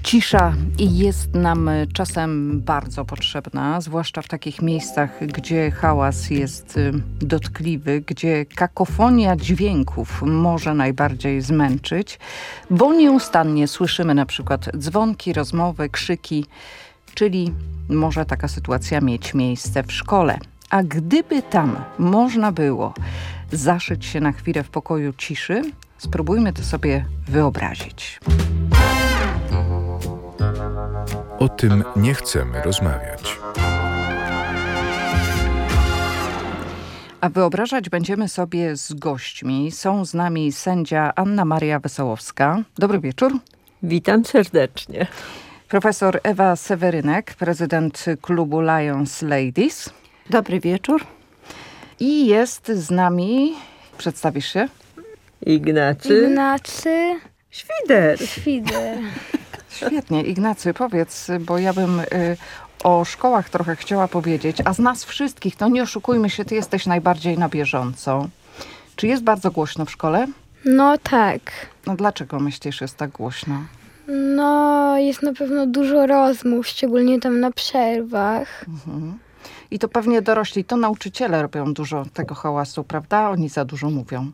Cisza jest nam czasem bardzo potrzebna, zwłaszcza w takich miejscach, gdzie hałas jest dotkliwy, gdzie kakofonia dźwięków może najbardziej zmęczyć, bo nieustannie słyszymy na przykład dzwonki, rozmowy, krzyki, czyli może taka sytuacja mieć miejsce w szkole. A gdyby tam można było zaszyć się na chwilę w pokoju ciszy, spróbujmy to sobie wyobrazić. O tym nie chcemy rozmawiać. A wyobrażać będziemy sobie z gośćmi. Są z nami sędzia Anna Maria Wesołowska. Dobry wieczór. Witam serdecznie. Profesor Ewa Sewerynek, prezydent klubu Lions Ladies. Dobry wieczór. I jest z nami, przedstawisz się? Ignacy Świder. Świetnie. Ignacy, powiedz, bo ja bym o szkołach trochę chciała powiedzieć, a z nas wszystkich, no nie oszukujmy się, ty jesteś najbardziej na bieżąco. Czy jest bardzo głośno w szkole? No tak. No dlaczego myślisz, jest tak głośno? No jest na pewno dużo rozmów, szczególnie tam na przerwach. I to pewnie dorośli, to nauczyciele robią dużo tego hałasu, prawda? Oni za dużo mówią.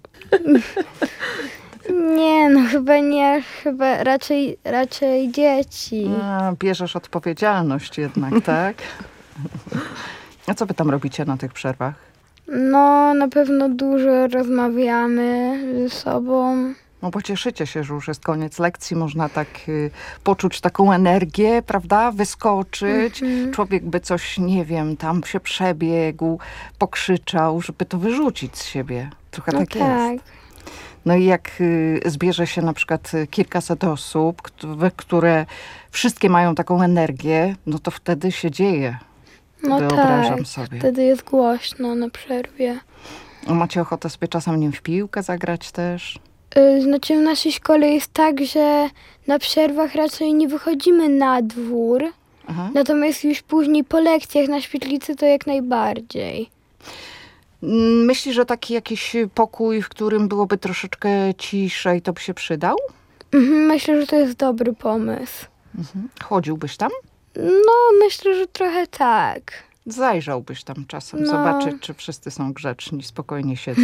Nie, no chyba nie, chyba raczej dzieci. A, bierzesz odpowiedzialność jednak, tak? A co wy tam robicie na tych przerwach? No na pewno dużo rozmawiamy ze sobą. No bo cieszycie się, że już jest koniec lekcji, można tak poczuć taką energię, prawda? Wyskoczyć. Człowiek by coś, nie wiem, tam się przebiegł, pokrzyczał, żeby to wyrzucić z siebie. Trochę No tak jest. No i jak zbierze się na przykład kilkaset osób, które wszystkie mają taką energię, no to wtedy się dzieje. No Wyobrażam tak, sobie. wtedy jest głośno na przerwie. A macie ochotę sobie czasem nim w piłkę zagrać też? Znaczy w naszej szkole jest tak, że na przerwach raczej nie wychodzimy na dwór, natomiast już później po lekcjach na świetlicy to jak najbardziej. Myślisz, że taki jakiś pokój, w którym byłoby troszeczkę ciszej, to by się przydał? Myślę, że to jest dobry pomysł. Chodziłbyś tam? No, myślę, że trochę tak. Zajrzałbyś tam czasem, No. zobaczyć, czy wszyscy są grzeczni, spokojnie siedzą.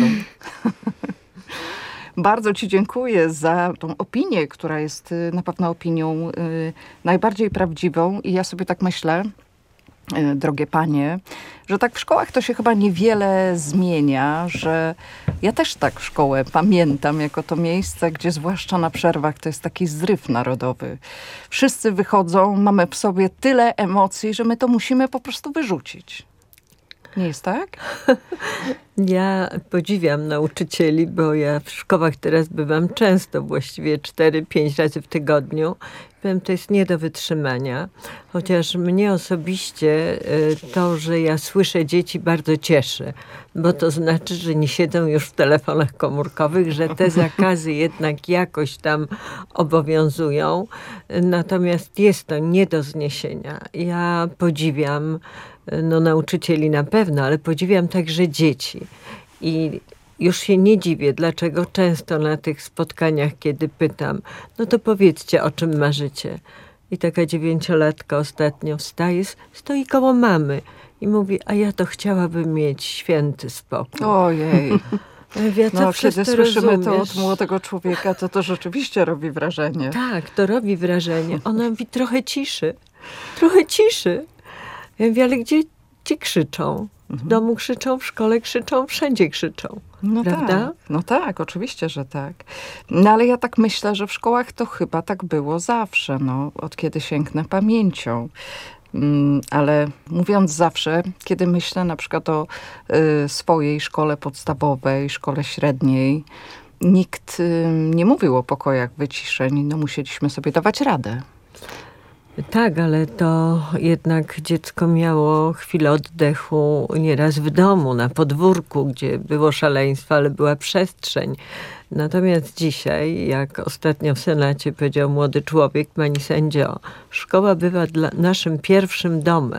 Bardzo ci dziękuję za tą opinię, która jest na pewno opinią najbardziej prawdziwą. I ja sobie tak myślę, drogie panie, że tak w szkołach to się chyba niewiele zmienia, że ja też tak szkołę pamiętam jako to miejsce, gdzie zwłaszcza na przerwach to jest taki zryw narodowy. Wszyscy wychodzą, mamy w sobie tyle emocji, że my to musimy po prostu wyrzucić. Nie jest tak? Ja podziwiam nauczycieli, bo ja w szkołach teraz bywam często, właściwie 4-5 razy w tygodniu. Powiem, to jest nie do wytrzymania. Chociaż mnie osobiście to, że ja słyszę dzieci, bardzo cieszy. Bo to znaczy, że nie siedzą już w telefonach komórkowych, że te zakazy jednak jakoś tam obowiązują. Natomiast jest to nie do zniesienia. Ja podziwiam nauczycieli na pewno, ale podziwiam także dzieci. I już się nie dziwię, dlaczego często na tych spotkaniach, kiedy pytam, no to powiedzcie, o czym marzycie. I taka 9-latka ostatnio wstaje, stoi koło mamy i mówi, a ja to chciałabym mieć święty spokój. Ojej. Ja No, kiedy słyszymy to rozumiesz? od młodego człowieka, to rzeczywiście robi wrażenie. Tak, to robi wrażenie. Ona mówi, trochę ciszy. Trochę ciszy. Ja mówię, ale gdzie krzyczą? W domu krzyczą, w szkole krzyczą, wszędzie krzyczą. No prawda? tak, no tak, oczywiście, że tak. No ale ja tak myślę, że w szkołach to chyba tak było zawsze, no, od kiedy sięgnę pamięcią. Ale mówiąc zawsze, kiedy myślę na przykład o swojej szkole podstawowej, szkole średniej, nikt nie mówił o pokojach wyciszeń, no musieliśmy sobie dawać radę. Tak, ale to jednak dziecko miało chwilę oddechu nieraz w domu, na podwórku, gdzie było szaleństwo, ale była przestrzeń. Natomiast dzisiaj, jak ostatnio w Senacie powiedział młody człowiek, pani sędzio, szkoła bywa naszym pierwszym domem.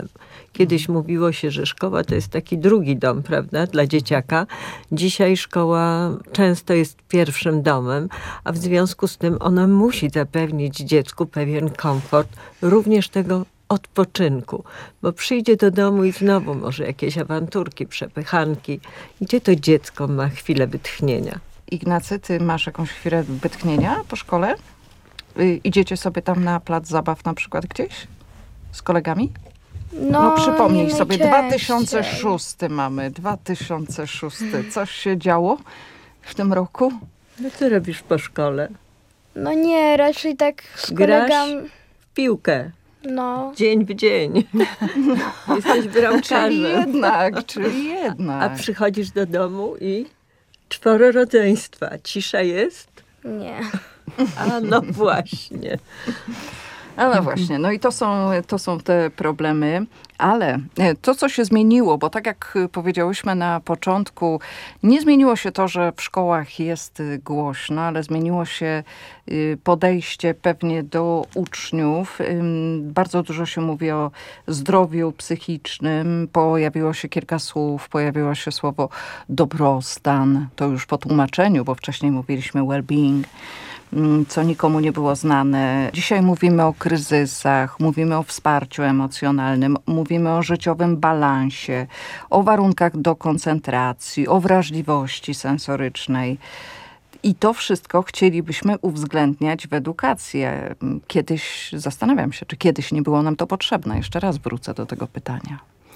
Kiedyś mówiło się, że szkoła to jest taki drugi dom, prawda, dla dzieciaka. Dzisiaj szkoła często jest pierwszym domem, a w związku z tym ona musi zapewnić dziecku pewien komfort, również tego odpoczynku, bo przyjdzie do domu i znowu może jakieś awanturki, przepychanki. Gdzie to dziecko ma chwilę wytchnienia? Ignacy, ty masz jakąś chwilę wytchnienia po szkole? Idziecie sobie tam na plac zabaw na przykład gdzieś? Z kolegami? No przypomnij nie sobie, najczęściej. 2006 mamy, 2006. Coś się działo w tym roku? No co robisz po szkole? No nie, raczej tak z Grasz? kolegami. W piłkę. No, Dzień w dzień. Jesteś Czyli bramkarzem. jednak. A przychodzisz do domu i 4 rodzeństwa. Cisza jest? nie. A no właśnie. A no właśnie, no i to są te problemy, ale to, co się zmieniło, bo tak jak powiedziałyśmy na początku, nie zmieniło się to, że w szkołach jest głośno, ale zmieniło się podejście pewnie do uczniów. Bardzo dużo się mówi o zdrowiu psychicznym, pojawiło się kilka słów, pojawiło się słowo dobrostan, to już po tłumaczeniu, bo wcześniej mówiliśmy well-being, co nikomu nie było znane. Dzisiaj mówimy o kryzysach, mówimy o wsparciu emocjonalnym, mówimy o życiowym balansie, o warunkach do koncentracji, o wrażliwości sensorycznej. I to wszystko chcielibyśmy uwzględniać w edukację. Kiedyś, zastanawiam się, czy kiedyś nie było nam to potrzebne. Jeszcze raz wrócę do tego pytania.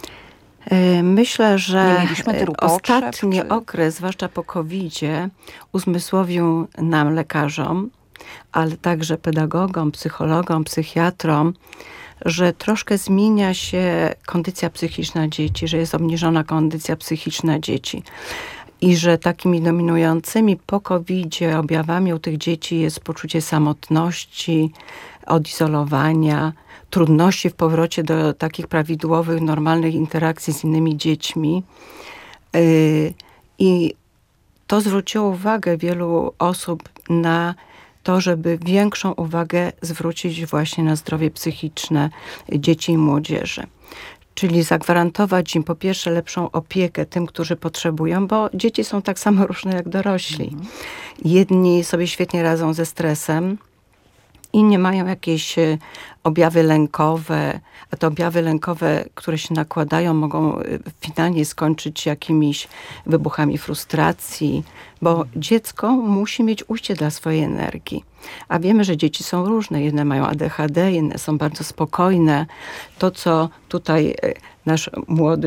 Myślę, Nie że mieliśmy tylu potrzeb, ostatni czy- okres, zwłaszcza po COVID-zie, uzmysłowił nam, lekarzom, ale także pedagogom, psychologom, psychiatrom, że troszkę zmienia się kondycja psychiczna dzieci, że jest obniżona kondycja psychiczna dzieci. I że takimi dominującymi po COVID-zie objawami u tych dzieci jest poczucie samotności, odizolowania, trudności w powrocie do takich prawidłowych, normalnych interakcji z innymi dziećmi. I to zwróciło uwagę wielu osób na to, żeby większą uwagę zwrócić właśnie na zdrowie psychiczne dzieci i młodzieży. Czyli zagwarantować im po pierwsze lepszą opiekę tym, którzy potrzebują, bo dzieci są tak samo różne jak dorośli. Jedni sobie świetnie radzą ze stresem, inni mają jakieś objawy lękowe, a te objawy lękowe, które się nakładają, mogą finalnie skończyć jakimiś wybuchami frustracji, bo dziecko musi mieć ujście dla swojej energii. A wiemy, że dzieci są różne. Jedne mają ADHD, inne są bardzo spokojne. To, co tutaj nasz młody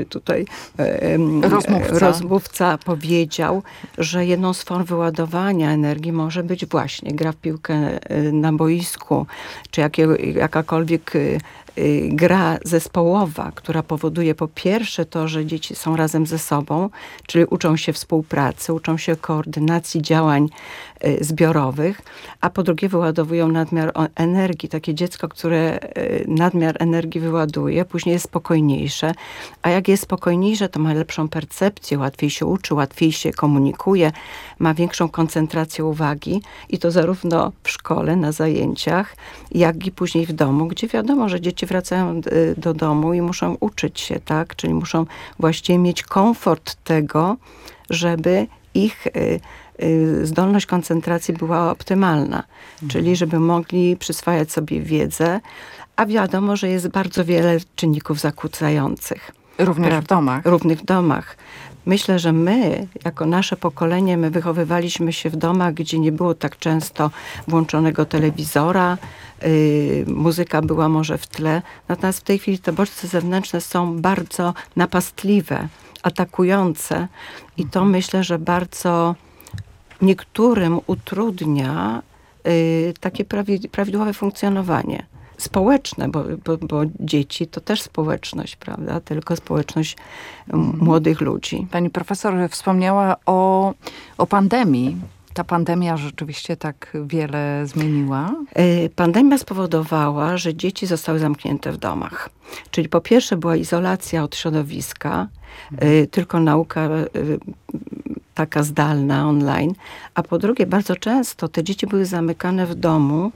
rozmówca powiedział, że jedną z form wyładowania energii może być właśnie gra w piłkę na boisku, czy jakakolwiek gra zespołowa, która powoduje po pierwsze to, że dzieci są razem ze sobą, czyli uczą się współpracy, uczą się koordynacji działań zbiorowych, a po drugie wyładowują nadmiar energii. Takie dziecko, które nadmiar energii wyładuje, później jest spokojniejsze, a jak jest spokojniejsze, to ma lepszą percepcję, łatwiej się uczy, łatwiej się komunikuje, ma większą koncentrację uwagi i to zarówno w szkole, na zajęciach, jak i później w domu, gdzie wiadomo, że dzieci wracają do domu i muszą uczyć się, tak? Czyli muszą właściwie mieć komfort tego, żeby ich zdolność koncentracji była optymalna. Czyli żeby mogli przyswajać sobie wiedzę, a wiadomo, że jest bardzo wiele czynników zakłócających. Również w domach. Równych domach. Myślę, że my, jako nasze pokolenie, my wychowywaliśmy się w domach, gdzie nie było tak często włączonego telewizora, muzyka była może w tle. Natomiast w tej chwili te bodźce zewnętrzne są bardzo napastliwe, atakujące i to myślę, że bardzo niektórym utrudnia takie prawidłowe funkcjonowanie społeczne, bo dzieci to też społeczność, prawda? Tylko społeczność młodych ludzi. Pani profesor wspomniała o pandemii. Ta pandemia rzeczywiście tak wiele zmieniła. Pandemia spowodowała, że dzieci zostały zamknięte w domach. Czyli po pierwsze była izolacja od środowiska, tylko nauka taka zdalna, online, a po drugie bardzo często te dzieci były zamykane w domu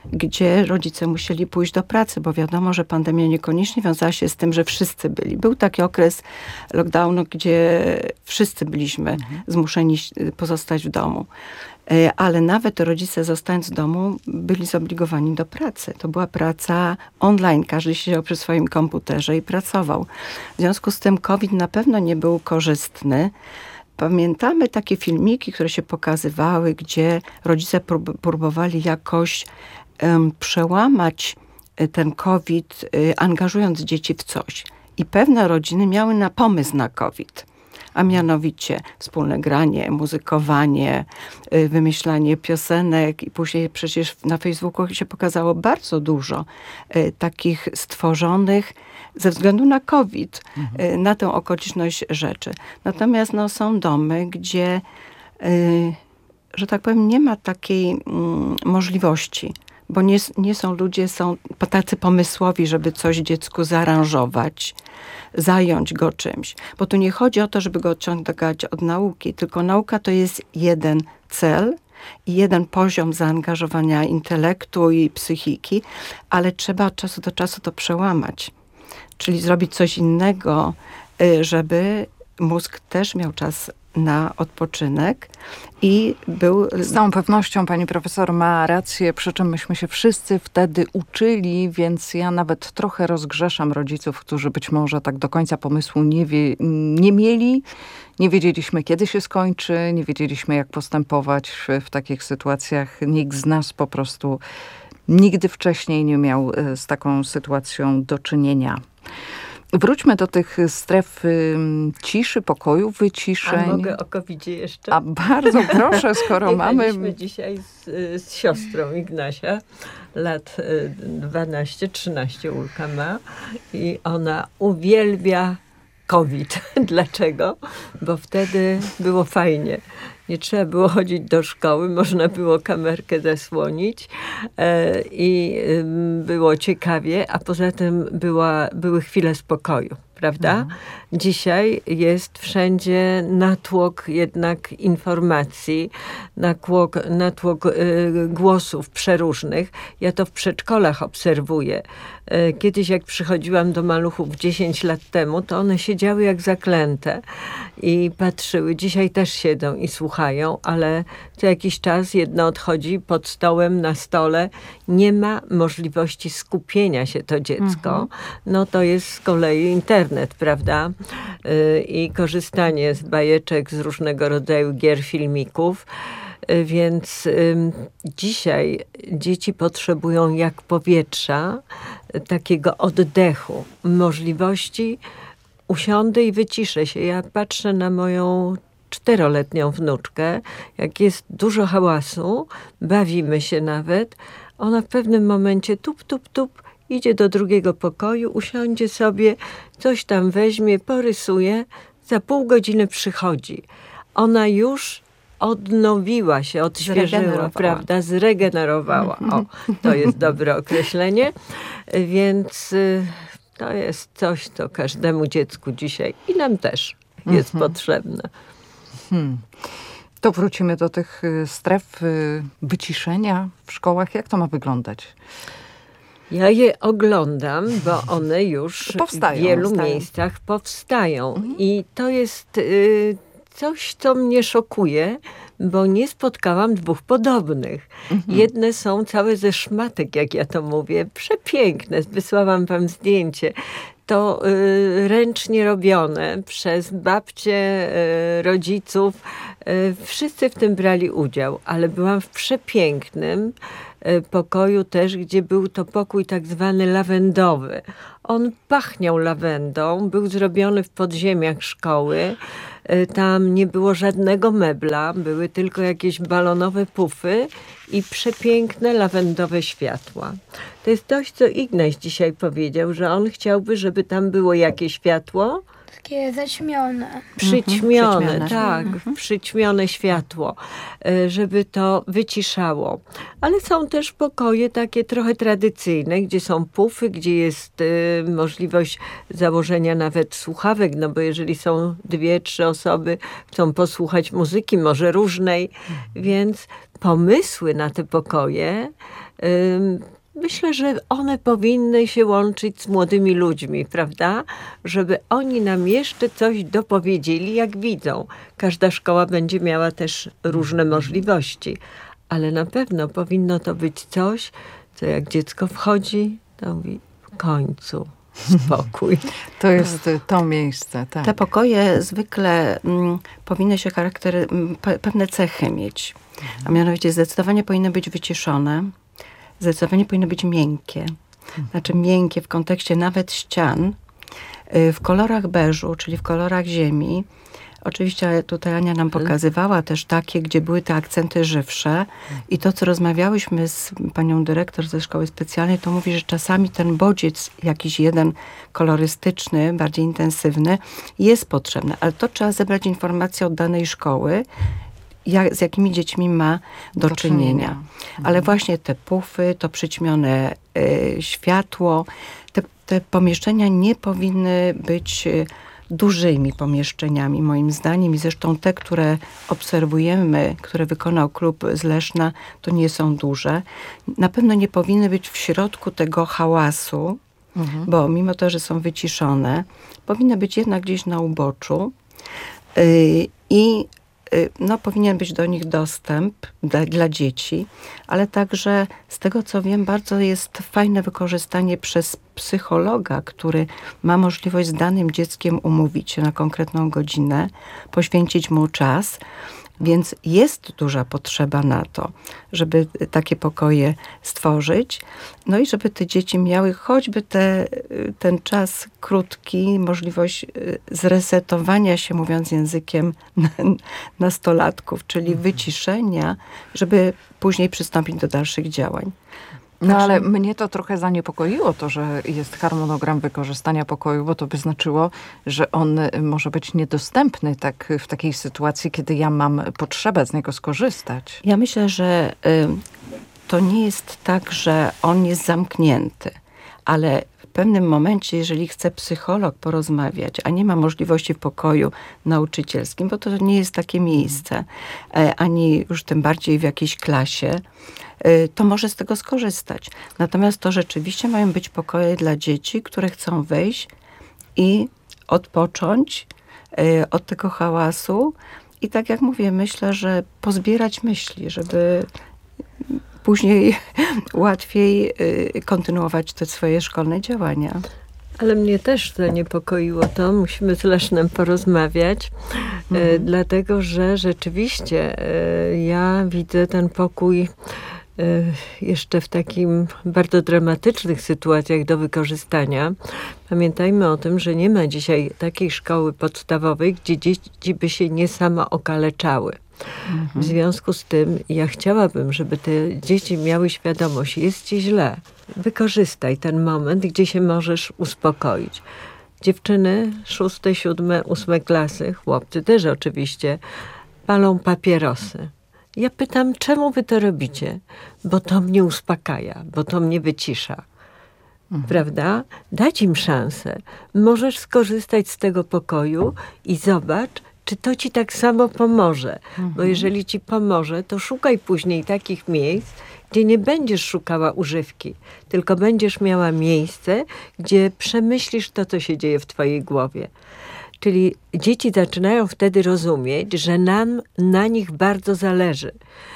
gdzie rodzice musieli pójść do pracy, bo wiadomo, że pandemia niekoniecznie wiązała się z tym, że wszyscy byli. Był taki okres lockdownu, gdzie wszyscy byliśmy zmuszeni pozostać w domu. Ale nawet rodzice, zostając w domu, byli zobligowani do pracy. To była praca online. Każdy siedział przy swoim komputerze i pracował. W związku z tym COVID na pewno nie był korzystny. Pamiętamy takie filmiki, które się pokazywały, gdzie rodzice próbowali jakoś przełamać ten COVID, angażując dzieci w coś. I pewne rodziny miały pomysł na COVID. A mianowicie wspólne granie, muzykowanie, wymyślanie piosenek i później przecież na Facebooku się pokazało bardzo dużo takich stworzonych ze względu na COVID, na tę okoliczność rzeczy. Natomiast są domy, gdzie, że tak powiem, nie ma takiej możliwości, bo nie są ludzie, są tacy pomysłowi, żeby coś dziecku zaaranżować, zająć go czymś. Bo tu nie chodzi o to, żeby go odciągać od nauki, tylko nauka to jest jeden cel i jeden poziom zaangażowania intelektu i psychiki, ale trzeba od czasu do czasu to przełamać. Czyli zrobić coś innego, żeby mózg też miał czas na odpoczynek i był... Z całą pewnością pani profesor ma rację, przy czym myśmy się wszyscy wtedy uczyli, więc ja nawet trochę rozgrzeszam rodziców, którzy być może tak do końca pomysłu nie mieli. Nie wiedzieliśmy, kiedy się skończy, nie wiedzieliśmy, jak postępować w takich sytuacjach. Nikt z nas po prostu nigdy wcześniej nie miał z taką sytuacją do czynienia. Wróćmy do tych stref ciszy, pokoju, wyciszeń. A mogę o COVID-zie jeszcze? A bardzo proszę, skoro mamy... Jechaliśmy dzisiaj z siostrą Ignasia, lat 12-13 Ulka ma i ona uwielbia COVID. Dlaczego? Bo wtedy było fajnie. Nie trzeba było chodzić do szkoły, można było kamerkę zasłonić i było ciekawie, a poza tym były chwile spokoju, prawda? Dzisiaj jest wszędzie natłok jednak informacji, natłok głosów przeróżnych. Ja to w przedszkolach obserwuję. Kiedyś jak przychodziłam do maluchów 10 lat temu, to one siedziały jak zaklęte i patrzyły. Dzisiaj też siedzą i słuchają, ale co jakiś czas jedno odchodzi pod stołem, na stole. Nie ma możliwości skupienia się to dziecko. No to jest z kolei internet, prawda? I korzystanie z bajeczek, z różnego rodzaju gier, filmików. Więc dzisiaj dzieci potrzebują jak powietrza, takiego oddechu, możliwości usiądę i wyciszę się. Ja patrzę na moją 4-letnią wnuczkę, jak jest dużo hałasu, bawimy się nawet, ona w pewnym momencie tup, tup, tup, idzie do drugiego pokoju, usiądzie sobie, coś tam weźmie, porysuje, za pół godziny przychodzi. Ona już odnowiła się, odświeżyła, prawda? Zregenerowała. O, to jest dobre określenie. Więc to jest coś, co każdemu dziecku dzisiaj i nam też jest potrzebne. To wrócimy do tych stref wyciszenia w szkołach. Jak to ma wyglądać? Ja je oglądam, bo one już w wielu miejscach powstają. I to jest coś, co mnie szokuje, bo nie spotkałam dwóch podobnych. Jedne są całe ze szmatek, jak ja to mówię, przepiękne. Wysłałam wam zdjęcie. To ręcznie robione przez babcie, rodziców. Wszyscy w tym brali udział, ale byłam w przepięknym pokoju też, gdzie był to pokój tak zwany lawendowy. On pachniał lawendą, był zrobiony w podziemiach szkoły. Tam nie było żadnego mebla, były tylko jakieś balonowe pufy i przepiękne lawendowe światła. To jest coś, co Ignaś dzisiaj powiedział, że on chciałby, żeby tam było jakie światło? Takie zaćmione. Przyćmione, tak, przyćmione światło, żeby to wyciszało. Ale są też pokoje takie trochę tradycyjne, gdzie są pufy, gdzie jest możliwość założenia nawet słuchawek, no bo jeżeli są 2-3 osoby, chcą posłuchać muzyki, może różnej, więc pomysły na te pokoje, myślę, że one powinny się łączyć z młodymi ludźmi, prawda? Żeby oni nam jeszcze coś dopowiedzieli, jak widzą. Każda szkoła będzie miała też różne możliwości, ale na pewno powinno to być coś, co jak dziecko wchodzi, to mówi w końcu spokój. To jest to miejsce, tak. Te pokoje zwykle powinny się pewne cechy mieć. A mianowicie zdecydowanie powinny być wyciszone. Zdecydowanie powinny być miękkie. Znaczy miękkie w kontekście nawet ścian, w kolorach beżu, czyli w kolorach ziemi. Oczywiście tutaj Ania nam pokazywała też takie, gdzie były te akcenty żywsze. I to, co rozmawiałyśmy z panią dyrektor ze szkoły specjalnej, to mówi, że czasami ten bodziec jakiś jeden kolorystyczny, bardziej intensywny jest potrzebny. Ale to trzeba zebrać informacje od danej szkoły, z jakimi dziećmi ma do czynienia. Ale właśnie te pufy, to przyćmione światło, te pomieszczenia nie powinny być dużymi pomieszczeniami, moim zdaniem. I zresztą te, które obserwujemy, które wykonał klub z Leszna, to nie są duże. Na pewno nie powinny być w środku tego hałasu, bo mimo to, że są wyciszone, powinny być jednak gdzieś na uboczu i powinien być do nich dostęp dla dzieci, ale także z tego, co wiem, bardzo jest fajne wykorzystanie przez psychologa, który ma możliwość z danym dzieckiem umówić się na konkretną godzinę, poświęcić mu czas. Więc jest duża potrzeba na to, żeby takie pokoje stworzyć. No i żeby te dzieci miały choćby ten czas krótki, możliwość zresetowania się, mówiąc językiem nastolatków, czyli wyciszenia, żeby później przystąpić do dalszych działań. No ale mnie to trochę zaniepokoiło, to, że jest harmonogram wykorzystania pokoju, bo to by znaczyło, że on może być niedostępny w takiej sytuacji, kiedy ja mam potrzebę z niego skorzystać. Ja myślę, że to nie jest tak, że on jest zamknięty, ale w pewnym momencie, jeżeli chce psycholog porozmawiać, a nie ma możliwości w pokoju nauczycielskim, bo to nie jest takie miejsce, ani już tym bardziej w jakiejś klasie, to może z tego skorzystać. Natomiast to rzeczywiście mają być pokoje dla dzieci, które chcą wejść i odpocząć od tego hałasu. I tak jak mówię, myślę, że pozbierać myśli, żeby później łatwiej kontynuować te swoje szkolne działania. Ale mnie też zaniepokoiło to, musimy z Lesznem porozmawiać, dlatego że rzeczywiście ja widzę ten pokój jeszcze w takim bardzo dramatycznych sytuacjach do wykorzystania. Pamiętajmy o tym, że nie ma dzisiaj takiej szkoły podstawowej, gdzie dzieci by się nie samookaleczały. W związku z tym ja chciałabym, żeby te dzieci miały świadomość, jest ci źle. Wykorzystaj ten moment, gdzie się możesz uspokoić. Dziewczyny 6., 7., 8. klasy, chłopcy też oczywiście, palą papierosy. Ja pytam, czemu wy to robicie? Bo to mnie uspokaja, bo to mnie wycisza. Prawda? Dać im szansę. Możesz skorzystać z tego pokoju i zobacz, czy to ci tak samo pomoże. Bo jeżeli ci pomoże, to szukaj później takich miejsc, gdzie nie będziesz szukała używki, tylko będziesz miała miejsce, gdzie przemyślisz to, co się dzieje w twojej głowie. Czyli dzieci zaczynają wtedy rozumieć, że nam na nich bardzo zależy.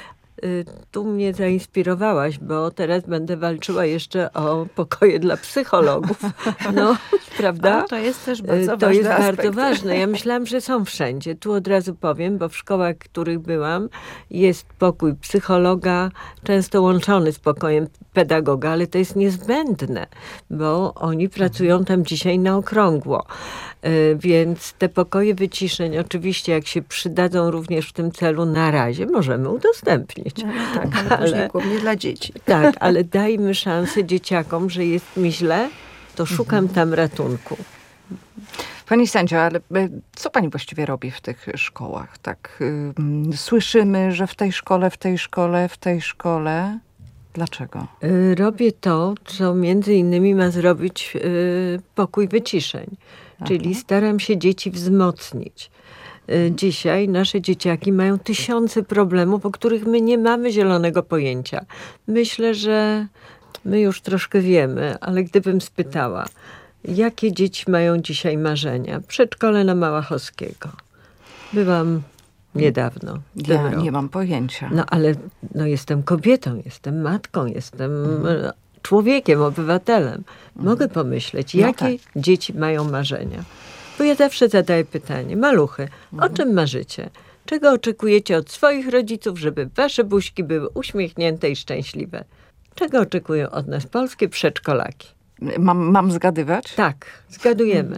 Tu mnie zainspirowałaś, bo teraz będę walczyła jeszcze o pokoje dla psychologów. No, prawda? A to jest też bardzo ważny To jest aspekt. bardzo ważne. Ja myślałam, że są wszędzie. Tu od razu powiem, bo w szkołach, w których byłam, jest pokój psychologa, często łączony z pokojem pedagoga, ale to jest niezbędne, bo oni pracują tam dzisiaj na okrągło. Więc te pokoje wyciszeń, oczywiście jak się przydadzą również w tym celu, na razie możemy udostępnić. No, tak, ale później głównie dla dzieci. Tak, ale dajmy szansę dzieciakom, że jest mi źle, to szukam tam ratunku. Pani sędzio, ale co pani właściwie robi w tych szkołach? Tak, słyszymy, że w tej szkole. Dlaczego? Robię to, co między innymi ma zrobić pokój wyciszeń. Czyli staram się dzieci wzmocnić. Dzisiaj nasze dzieciaki mają tysiące problemów, o których my nie mamy zielonego pojęcia. Myślę, że my już troszkę wiemy, ale gdybym spytała, jakie dzieci mają dzisiaj marzenia? Przedszkole na Małachowskiego. Byłam niedawno. Ja nie mam pojęcia. No ale jestem kobietą, jestem matką, jestem człowiekiem, obywatelem. Mogę pomyśleć, jakie dzieci mają marzenia. Bo ja zawsze zadaję pytanie, maluchy, o czym marzycie? Czego oczekujecie od swoich rodziców, żeby wasze buźki były uśmiechnięte i szczęśliwe? Czego oczekują od nas polskie przedszkolaki? Mam zgadywać? Tak, zgadujemy.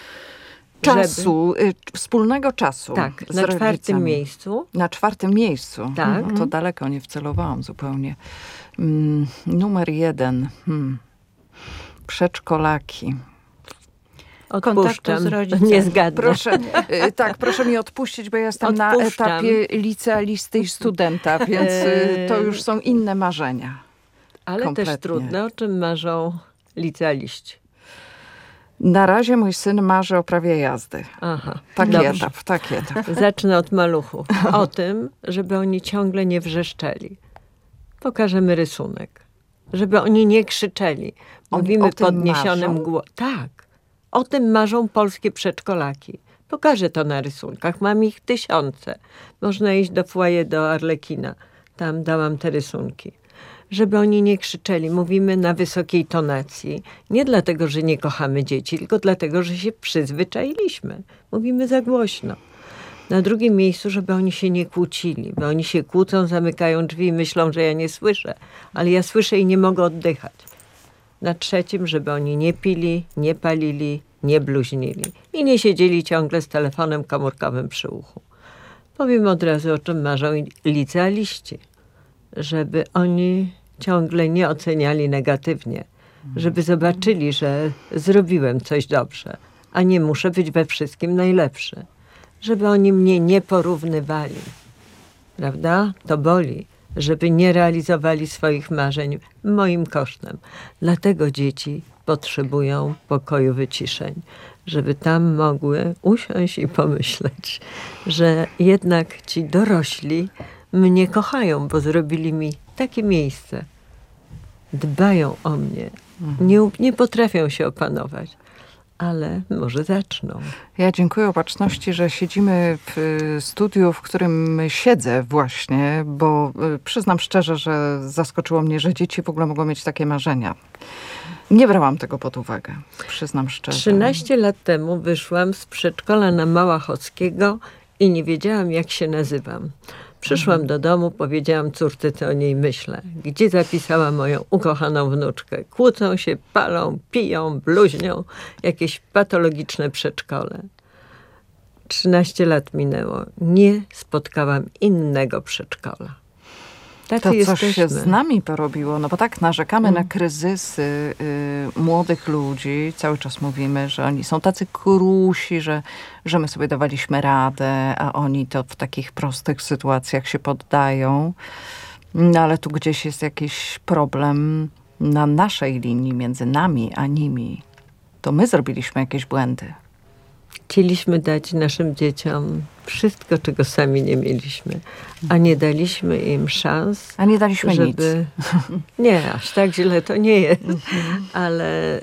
Wspólnego czasu. Tak, z na rodzicami. 4. miejscu. Na 4. miejscu. Tak. To daleko nie wcelowałam zupełnie. Numer 1. Przedszkolaki. Odpuszczam. z rodzicami. Nie zgadnę. Proszę mi odpuścić, bo ja jestem na Odpuszczam. etapie licealisty i studenta, więc to już są inne marzenia. Ale Kompletnie. też trudne, o czym marzą licealiści. Na razie mój syn marzy o prawie jazdy. Aha, Taki dobrze. etap. Zacznę od maluchów. O tym, żeby oni ciągle nie wrzeszczeli. Pokażemy rysunek. Żeby oni nie krzyczeli. Mówimy o tym podniesionym marzą? głosem. Tak. O tym marzą polskie przedszkolaki. Pokażę to na rysunkach. Mam ich tysiące. Można iść do foyer do Arlekina. Tam dałam te rysunki. Żeby oni nie krzyczeli. Mówimy na wysokiej tonacji. Nie dlatego, że nie kochamy dzieci, tylko dlatego, że się przyzwyczailiśmy. Mówimy za głośno. Na 2. miejscu, żeby oni się nie kłócili. Bo oni się kłócą, zamykają drzwi i myślą, że ja nie słyszę. Ale ja słyszę i nie mogę oddychać. Na 3, żeby oni nie pili, nie palili, nie bluźnili. I nie siedzieli ciągle z telefonem komórkowym przy uchu. Powiem od razu, o czym marzą licealiści. Żeby oni ciągle nie oceniali negatywnie. Żeby zobaczyli, że zrobiłem coś dobrze, a nie muszę być we wszystkim najlepszy. Żeby oni mnie nie porównywali. Prawda? To boli. Żeby nie realizowali swoich marzeń moim kosztem. Dlatego dzieci potrzebują pokoju wyciszeń. Żeby tam mogły usiąść i pomyśleć, że jednak ci dorośli mnie kochają, bo zrobili mi takie miejsce. Dbają o mnie. Nie potrafią się opanować. Ale może zaczną. Ja dziękuję Opatrzności, że siedzimy w studiu, w którym siedzę właśnie, bo przyznam szczerze, że zaskoczyło mnie, że dzieci w ogóle mogą mieć takie marzenia. Nie brałam tego pod uwagę, przyznam szczerze. 13 lat temu wyszłam z przedszkola na Małachowskiego i nie wiedziałam, jak się nazywam. Przyszłam do domu, powiedziałam córce, co o niej myślę. Gdzie zapisała moją ukochaną wnuczkę? Kłócą się, palą, piją, bluźnią. Jakieś patologiczne przedszkole. 13 lat minęło. Nie spotkałam innego przedszkola. Tacy To jesteśmy. coś się z nami porobiło, no bo tak narzekamy na kryzysy młodych ludzi. Cały czas mówimy, że oni są tacy krusi, że my sobie dawaliśmy radę, a oni to w takich prostych sytuacjach się poddają. No ale tu gdzieś jest jakiś problem na naszej linii, między nami a nimi. To my zrobiliśmy jakieś błędy. Chcieliśmy dać naszym dzieciom wszystko, czego sami nie mieliśmy, a nie daliśmy im szans. A nie daliśmy nic. Nie, aż tak źle to nie jest. Ale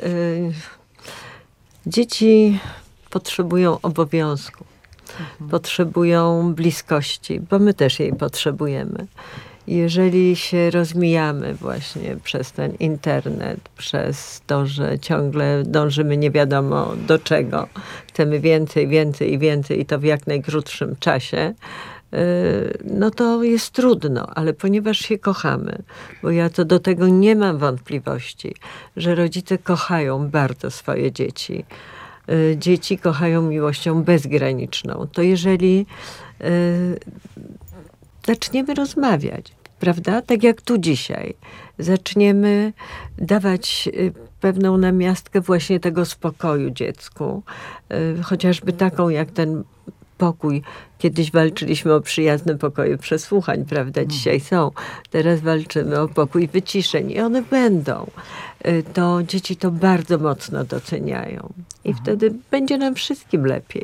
dzieci potrzebują obowiązku, potrzebują bliskości, bo my też jej potrzebujemy. Jeżeli się rozmijamy właśnie przez ten internet, przez to, że ciągle dążymy nie wiadomo do czego, chcemy więcej, więcej i więcej i to w jak najkrótszym czasie, no to jest trudno, ale ponieważ się kochamy, bo ja to do tego nie mam wątpliwości, że rodzice kochają bardzo swoje dzieci. Dzieci kochają miłością bezgraniczną. To jeżeli zaczniemy rozmawiać, prawda? Tak jak tu dzisiaj. Zaczniemy dawać pewną namiastkę właśnie tego spokoju dziecku. Chociażby taką jak ten pokój. Kiedyś walczyliśmy o przyjazne pokoje przesłuchań, prawda? Dzisiaj są. Teraz walczymy o pokój wyciszeń i one będą. To dzieci to bardzo mocno doceniają. I wtedy będzie nam wszystkim lepiej.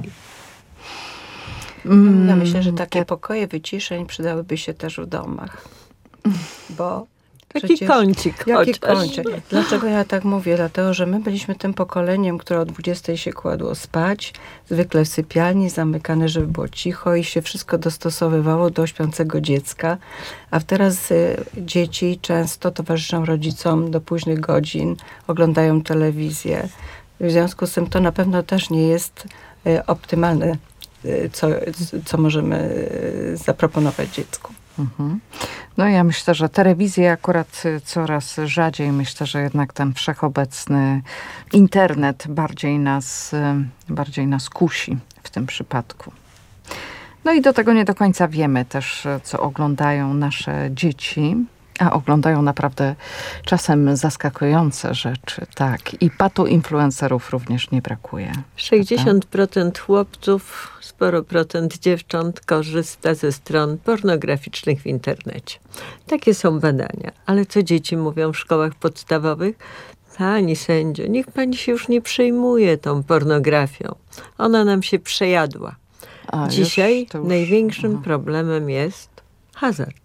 Ja myślę, że takie pokoje wyciszeń przydałyby się też w domach. Bo Taki kącik jaki chociaż. kącik? Dlaczego ja tak mówię? Dlatego, że my byliśmy tym pokoleniem, które o 20 się kładło spać, zwykle w sypialni, zamykane, żeby było cicho i się wszystko dostosowywało do śpiącego dziecka. A teraz dzieci często towarzyszą rodzicom do późnych godzin, oglądają telewizję. W związku z tym to na pewno też nie jest optymalne, co możemy zaproponować dziecku. No ja myślę, że telewizja akurat coraz rzadziej. Myślę, że jednak ten wszechobecny internet bardziej nas kusi w tym przypadku. No i do tego nie do końca wiemy też, co oglądają nasze dzieci. A oglądają naprawdę czasem zaskakujące rzeczy, tak. I patoinfluencerów również nie brakuje. 60% chłopców, sporo procent dziewcząt korzysta ze stron pornograficznych w internecie. Takie są badania. Ale co dzieci mówią w szkołach podstawowych? Pani sędzio, niech pani się już nie przejmuje tą pornografią. Ona nam się przejadła. Dzisiaj największym problemem jest hazard.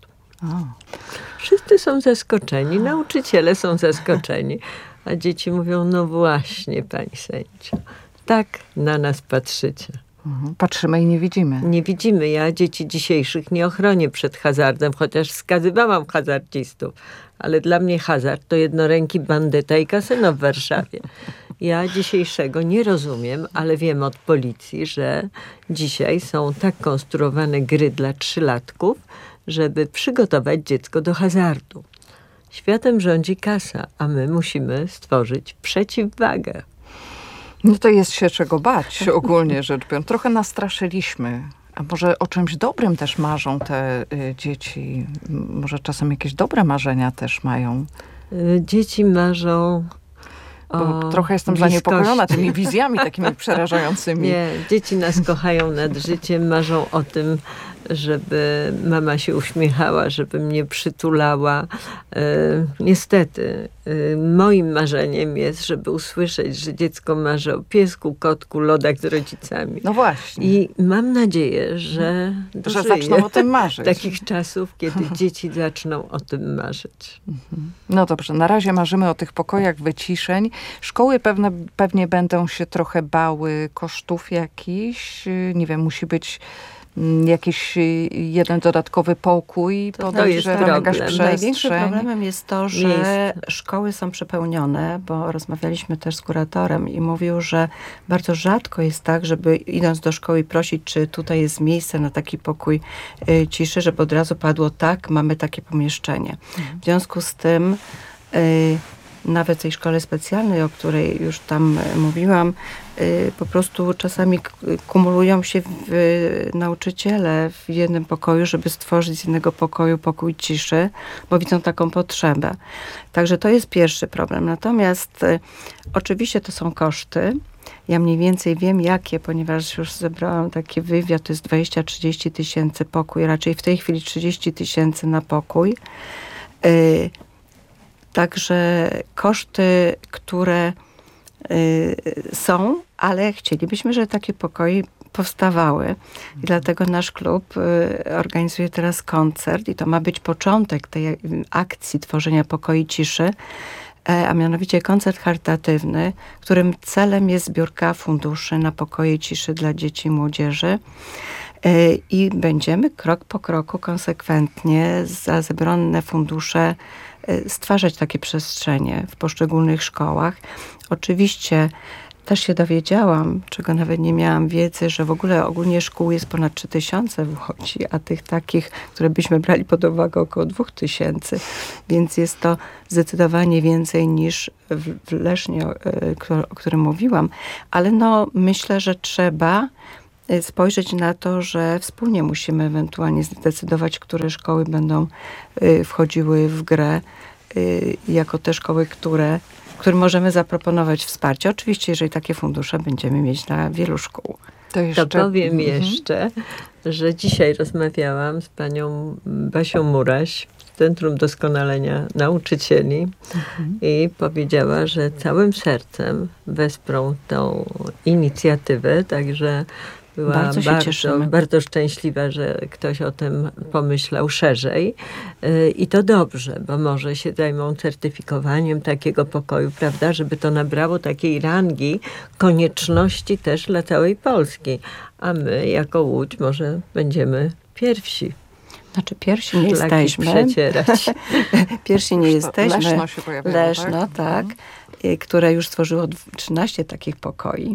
Wszyscy są zaskoczeni, nauczyciele są zaskoczeni, a dzieci mówią, no właśnie, pani sędzio, tak na nas patrzycie. Patrzymy i nie widzimy. Nie widzimy. Ja dzieci dzisiejszych nie ochronię przed hazardem, chociaż skazywałam hazardzistów, ale dla mnie hazard to jednoręki bandyta i kasyno w Warszawie. Ja dzisiejszego nie rozumiem, ale wiem od policji, że dzisiaj są tak konstruowane gry dla 3-latków, żeby przygotować dziecko do hazardu. Światem rządzi kasa, a my musimy stworzyć przeciwwagę. No to jest się czego bać, ogólnie rzecz biorąc. Trochę nastraszyliśmy. A może o czymś dobrym też marzą te dzieci? Może czasem jakieś dobre marzenia też mają? Dzieci marzą Bo trochę jestem zaniepokojona tymi wizjami takimi przerażającymi. Nie, dzieci nas kochają nad życiem, marzą o tym, żeby mama się uśmiechała, żeby mnie przytulała. Niestety, moim marzeniem jest, żeby usłyszeć, że dziecko marzy o piesku, kotku, lodach z rodzicami. No właśnie. I mam nadzieję, że zaczną o tym marzyć. Takich czasów, kiedy dzieci zaczną o tym marzyć. No dobrze, na razie marzymy o tych pokojach wyciszeń. Szkoły pewnie będą się trochę bały kosztów jakichś. Nie wiem, musi być jakiś jeden dodatkowy pokój, to jest problem. Największym problemem jest to, że szkoły są przepełnione, bo rozmawialiśmy też z kuratorem i mówił, że bardzo rzadko jest tak, żeby idąc do szkoły prosić, czy tutaj jest miejsce na taki pokój ciszy, żeby od razu padło tak, mamy takie pomieszczenie. W związku z tym nawet w tej szkole specjalnej, o której już tam mówiłam, po prostu czasami kumulują się nauczyciele w jednym pokoju, żeby stworzyć z jednego pokoju pokój ciszy, bo widzą taką potrzebę. Także to jest pierwszy problem. Natomiast oczywiście to są koszty. Ja mniej więcej wiem jakie, ponieważ już zebrałam taki wywiad, to jest 20-30 tysięcy pokój, raczej w tej chwili 30 tysięcy na pokój. Także koszty, które są, ale chcielibyśmy, żeby takie pokoje powstawały. I dlatego nasz klub organizuje teraz koncert i to ma być początek tej akcji tworzenia pokoi ciszy, a mianowicie koncert charytatywny, którym celem jest zbiórka funduszy na pokoje ciszy dla dzieci i młodzieży. I będziemy krok po kroku konsekwentnie za zebrane fundusze stwarzać takie przestrzenie w poszczególnych szkołach. Oczywiście też się dowiedziałam, czego nawet nie miałam wiedzy, że w ogóle ogólnie szkół jest ponad 3000 w Łodzi, a tych takich, które byśmy brali pod uwagę, około 2000. Więc jest to zdecydowanie więcej niż w Lesznie, o którym mówiłam. Ale no, myślę, że trzeba spojrzeć na to, że wspólnie musimy ewentualnie zdecydować, które szkoły będą wchodziły w grę jako te szkoły, którym możemy zaproponować wsparcie. Oczywiście, jeżeli takie fundusze będziemy mieć dla wielu szkół. To powiem jeszcze, że dzisiaj rozmawiałam z panią Basią Muraś z Centrum Doskonalenia Nauczycieli i powiedziała, że całym sercem wesprą tą inicjatywę, także była bardzo szczęśliwa, że ktoś o tym pomyślał szerzej. I to dobrze, bo może się zajmą certyfikowaniem takiego pokoju, prawda, żeby to nabrało takiej rangi, konieczności też dla całej Polski. A my jako Łódź może będziemy pierwsi. Znaczy pierwsi nie jesteśmy. Przecierać. Pierwsi nie jesteśmy. Leszno się pojawiło, Leszno, tak. Które już stworzyło 13 takich pokoi.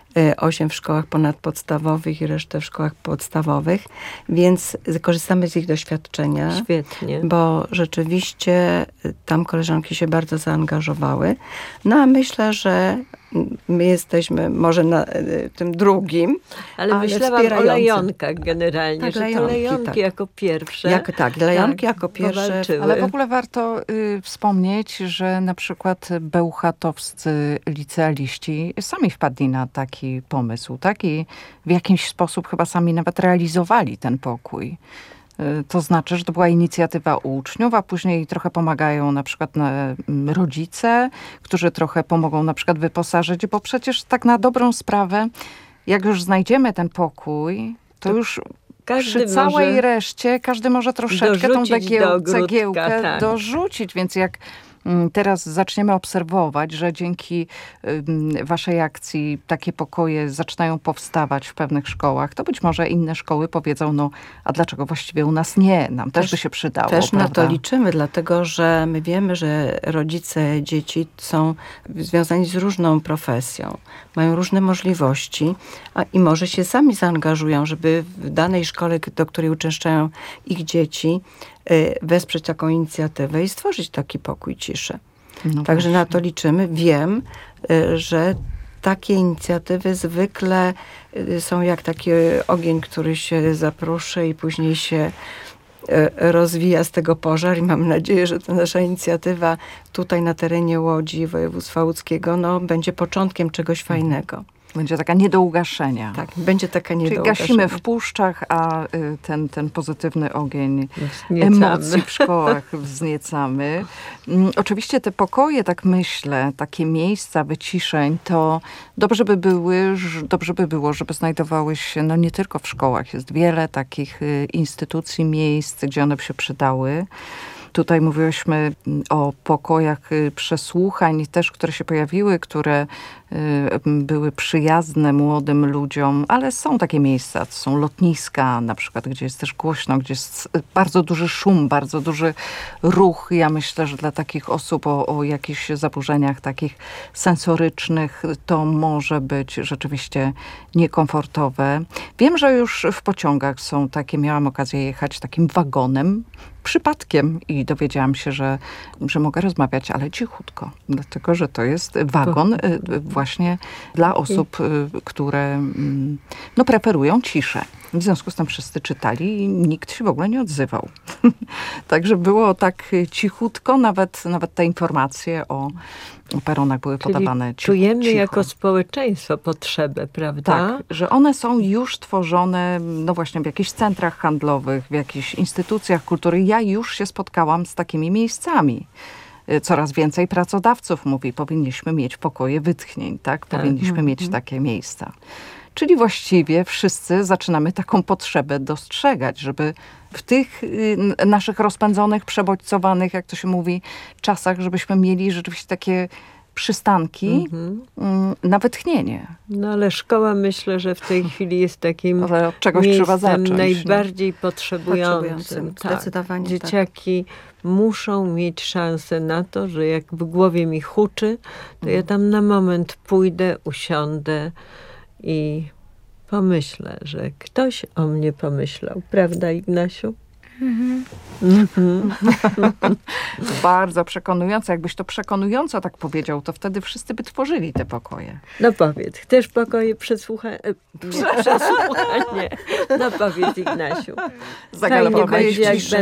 8 w szkołach ponadpodstawowych i resztę w szkołach podstawowych, więc korzystamy z ich doświadczenia. Świetnie. Bo rzeczywiście tam koleżanki się bardzo zaangażowały. No a myślę, że my jesteśmy może na tym drugim, ale myślałam o lejonkach generalnie, tak, że to lejonki jako pierwsze. Lejonki jako pierwsze. Ale w ogóle warto wspomnieć, że na przykład bełchatowscy licealiści sami wpadli na taki pomysł, tak? I w jakiś sposób chyba sami nawet realizowali ten pokój. To znaczy, że to była inicjatywa uczniów, a później trochę pomagają na przykład rodzice, którzy trochę pomogą na przykład wyposażyć, bo przecież tak na dobrą sprawę, jak już znajdziemy ten pokój, to już przy całej reszcie każdy może troszeczkę tą cegiełkę dorzucić, więc jak teraz zaczniemy obserwować, że dzięki waszej akcji takie pokoje zaczynają powstawać w pewnych szkołach, to być może inne szkoły powiedzą, no a dlaczego właściwie u nas nie? Nam też by się przydało. Też prawda? na to liczymy, dlatego że my wiemy, że rodzice dzieci są związani z różną profesją, mają różne możliwości i może się sami zaangażują, żeby w danej szkole, do której uczęszczają ich dzieci, wesprzeć taką inicjatywę i stworzyć taki pokój ciszy. No także właśnie. Na to liczymy. Wiem, że takie inicjatywy zwykle są jak taki ogień, który się zapruszy i później się rozwija z tego pożar i mam nadzieję, że ta nasza inicjatywa tutaj na terenie Łodzi, województwa łódzkiego, będzie początkiem czegoś fajnego. Będzie taka nie do ugaszenia. Tak, będzie taka nie do ugaszenia. Czyli gasimy w puszczach, a ten pozytywny ogień emocji w szkołach wzniecamy. Oczywiście te pokoje, tak myślę, takie miejsca wyciszeń, to dobrze by było, żeby znajdowały się nie tylko w szkołach. Jest wiele takich instytucji, miejsc, gdzie one by się przydały. Tutaj mówiłyśmy o pokojach przesłuchań też, które się pojawiły, które były przyjazne młodym ludziom, ale są takie miejsca, to są lotniska na przykład, gdzie jest też głośno, gdzie jest bardzo duży szum, bardzo duży ruch. Ja myślę, że dla takich osób o jakichś zaburzeniach takich sensorycznych to może być rzeczywiście niekomfortowe. Wiem, że już w pociągach są takie, miałam okazję jechać takim wagonem, przypadkiem i dowiedziałam się, że mogę rozmawiać, ale cichutko, dlatego, że to jest wagon właśnie dla osób, które preferują ciszę. W związku z tym wszyscy czytali i nikt się w ogóle nie odzywał. Także było tak cichutko, nawet te informacje o peronach były podawane cicho. Czujemy jako społeczeństwo potrzebę, prawda? Tak, że one są już tworzone, właśnie w jakichś centrach handlowych, w jakichś instytucjach kultury. Ja już się spotkałam z takimi miejscami. Coraz więcej pracodawców mówi, powinniśmy mieć pokoje wytchnień, tak? Powinniśmy mieć takie miejsca. Czyli właściwie wszyscy zaczynamy taką potrzebę dostrzegać, żeby w tych naszych rozpędzonych, przebodźcowanych, jak to się mówi, czasach, żebyśmy mieli rzeczywiście takie przystanki na wytchnienie. Ale szkoła myślę, że w tej chwili jest takim od czegoś trzeba zacząć, najbardziej potrzebującym. Zdecydowanie Dzieciaki muszą mieć szansę na to, że jak w głowie mi huczy, to ja tam na moment pójdę, usiądę i pomyślę, że ktoś o mnie pomyślał. Prawda, Ignasiu? Bardzo przekonujące. Jakbyś to przekonująco tak powiedział, to wtedy wszyscy by tworzyli te pokoje. No powiedz, chcesz pokoje przesłuchanie? No powiedz, Ignasiu. Zagalopować Fajnie będzie, jak